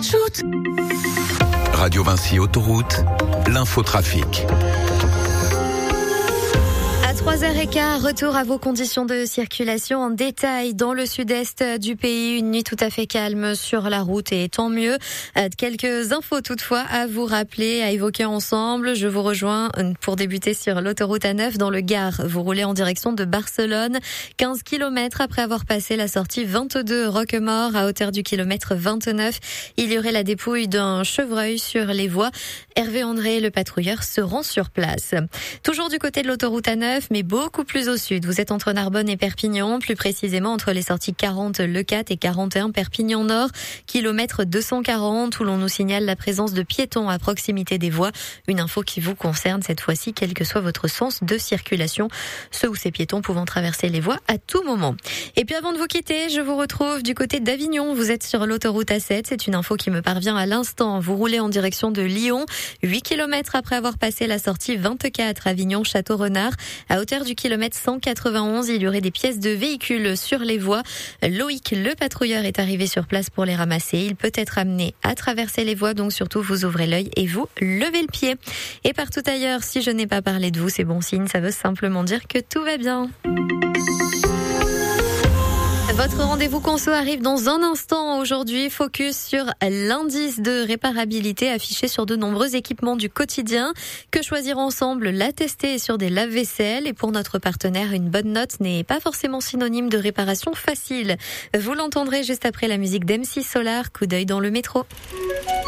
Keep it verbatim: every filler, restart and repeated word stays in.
Shoot. Radio Vinci Autoroute, l'infotrafic. trois heures quinze, retour à vos conditions de circulation en détail dans le sud-est du pays. Une nuit tout à fait calme sur la route et tant mieux. Quelques infos toutefois à vous rappeler, à évoquer ensemble. Je vous rejoins pour débuter sur l'autoroute A neuf dans le Gard. Vous roulez en direction de Barcelone, quinze kilomètres après avoir passé la sortie vingt-deux Roquemort à hauteur du kilomètre vingt-neuf. Il y aurait la dépouille d'un chevreuil sur les voies. Hervé André, le patrouilleur, se rend sur place. Toujours du côté de l'autoroute A neuf, mais beaucoup plus au sud. Vous êtes entre Narbonne et Perpignan, plus précisément entre les sorties quarante Le Cat et quarante et un Perpignan Nord, kilomètre deux cent quarante, où l'on nous signale la présence de piétons à proximité des voies. Une info qui vous concerne cette fois-ci, quel que soit votre sens de circulation, ceux ou ces piétons pouvant traverser les voies à tout moment. Et puis avant de vous quitter, je vous retrouve du côté d'Avignon. Vous êtes sur l'autoroute A sept, c'est une info qui me parvient à l'instant. Vous roulez en direction de Lyon, huit kilomètres après avoir passé la sortie vingt-quatre Avignon-Château-Renard. À hauteur du kilomètre cent quatre-vingt-onze, il y aurait des pièces de véhicules sur les voies. Loïc, le patrouilleur, est arrivé sur place pour les ramasser. Il peut être amené à traverser les voies, donc surtout vous ouvrez l'œil et vous levez le pied. Et partout ailleurs, si je n'ai pas parlé de vous, c'est bon signe, ça veut simplement dire que tout va bien. Votre rendez-vous conso arrive dans un instant. Aujourd'hui, focus sur l'indice de réparabilité affiché sur de nombreux équipements du quotidien. Que choisir ensemble? La tester sur des lave-vaisselle. Et pour notre partenaire, une bonne note n'est pas forcément synonyme de réparation facile. Vous l'entendrez juste après la musique d'M C Solar. Coup d'œil dans le métro.